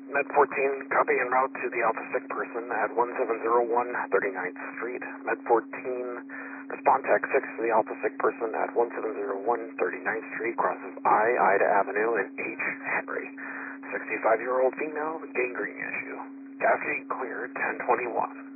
Med 14, copy en route to the Alpha Sick person at 1701 39th Street. Med 14, respond to X6 to the Alpha Sick person at 1701 39th Street, crosses Ida Avenue and H. Henry. 65-year-old female with gangrene issue. Cavity cleared 1021.